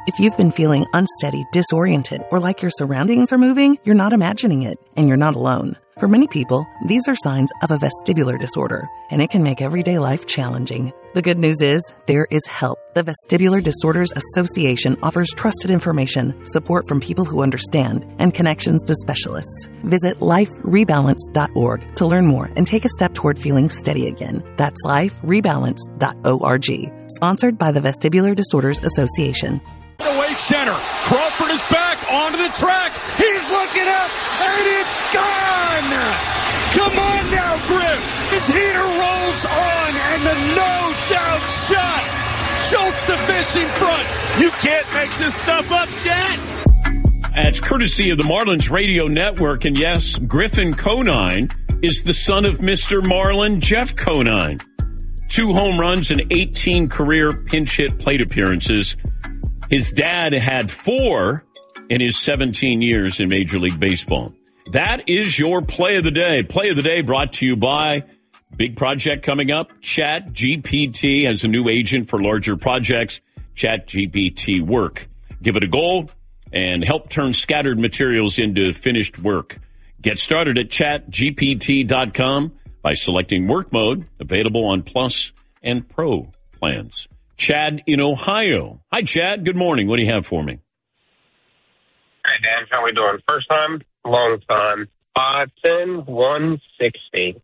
If you've been feeling unsteady, disoriented, or like your surroundings are moving, you're not imagining it, and you're not alone. For many people, these are signs of a vestibular disorder, and it can make everyday life challenging. The good news is, there is help. The Vestibular Disorders Association offers trusted information, support from people who understand, and connections to specialists. Visit liferebalance.org to learn more and take a step toward feeling steady again. That's liferebalance.org. Sponsored by the Vestibular Disorders Association. Away center. Crawford is back onto the track. He's looking up, and it's gone! Come on now, Griff! His heater rolls on, and the no-doubt shot! Schultz the fish in front! You can't make this stuff up, Jack! It's courtesy of the Marlins Radio Network, and yes, Griffin Conine is the son of Mr. Marlin, Jeff Conine. 2 home runs and 18 career pinch hit plate appearances. His dad had 4 in his 17 years in Major League Baseball. That is your play of the day. Play of the day brought to you by big project coming up. ChatGPT has a new agent for larger projects. ChatGPT Work. Give it a go and help turn scattered materials into finished work. Get started at chatgpt.com by selecting work mode, available on Plus and Pro plans. Chad in Ohio. Hi, Chad. Good morning. What do you have for me? Hey, Dan. How we doing? First time, long time. 5'10", 160.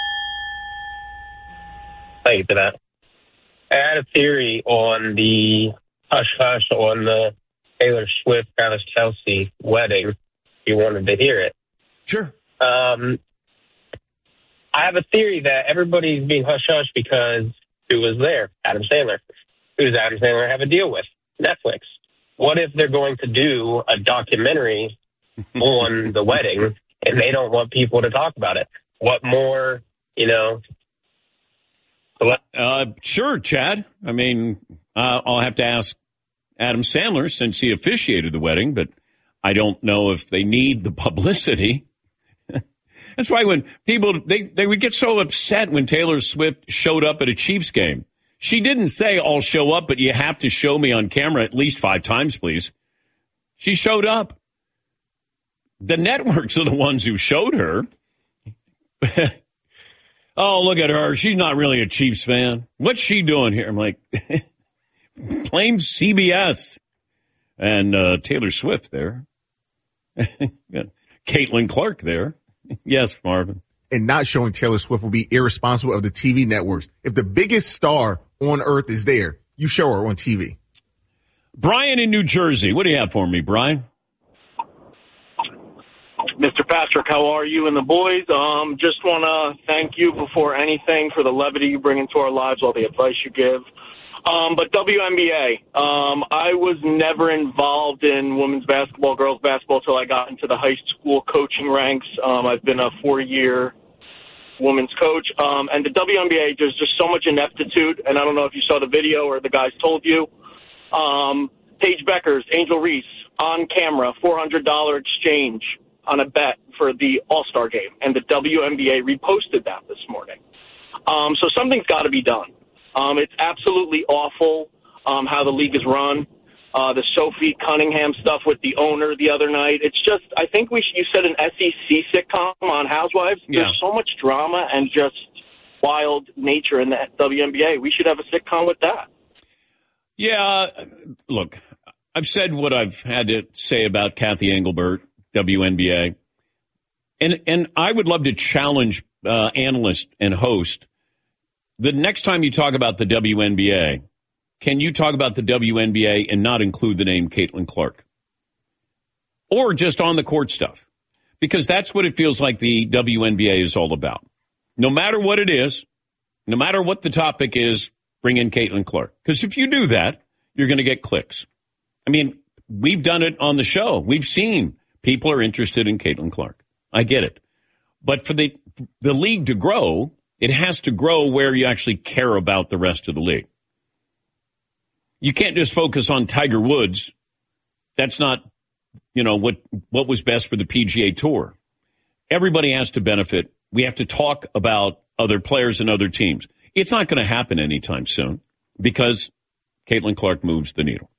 Thank you for that. I had a theory on the hush-hush on the Taylor Swift, Travis Kelce wedding. If you wanted to hear it. Sure. I have a theory that everybody's being hush-hush because who was there? Adam Sandler. Who does Adam Sandler have a deal with? Netflix. What if they're going to do a documentary on the wedding and they don't want people to talk about it? What more, Sure, Chad. I mean, I'll have to ask Adam Sandler since he officiated the wedding, but I don't know if they need the publicity. That's why when people, they would get so upset when Taylor Swift showed up at a Chiefs game. She didn't say, I'll show up, but you have to show me on camera at least 5 times, please. She showed up. The networks are the ones who showed her. Oh, look at her. She's not really a Chiefs fan. What's she doing here? I'm like, blame CBS. And Taylor Swift there. Caitlin Clark there. Yes, Marvin. And not showing Taylor Swift will be irresponsible of the TV networks. If the biggest star on earth is there, you show her on TV. Brian in New Jersey. What do you have for me, Brian? Mr. Patrick, how are you and the boys? Just want to thank you before anything for the levity you bring into our lives, all the advice you give. But WNBA, I was never involved in women's basketball, girls basketball, till I got into the high school coaching ranks. I've been a 4-year women's coach. And the WNBA, there's just so much ineptitude, and I don't know if you saw the video or the guys told you. Paige Beckers, Angel Reese, on camera, $400 exchange on a bet for the All-Star game, and the WNBA reposted that this morning. So something's got to be done. It's absolutely awful how the league is run. The Sophie Cunningham stuff with the owner the other night. It's just, I think you said an SEC sitcom on Housewives. Yeah. There's so much drama and just wild nature in the WNBA. We should have a sitcom with that. Yeah, look, I've said what I've had to say about Kathy Engelbert, WNBA. And I would love to challenge analyst and host. The next time you talk about the WNBA, can you talk about the WNBA and not include the name Caitlin Clark? Or just on the court stuff? Because that's what it feels like the WNBA is all about. No matter what it is, no matter what the topic is, bring in Caitlin Clark. Because if you do that, you're going to get clicks. I mean, we've done it on the show. We've seen people are interested in Caitlin Clark. I get it. But for the league to grow, it has to grow where you actually care about the rest of the league. You can't just focus on Tiger Woods. That's not, what was best for the PGA Tour. Everybody has to benefit. We have to talk about other players and other teams. It's not going to happen anytime soon because Caitlin Clark moves the needle.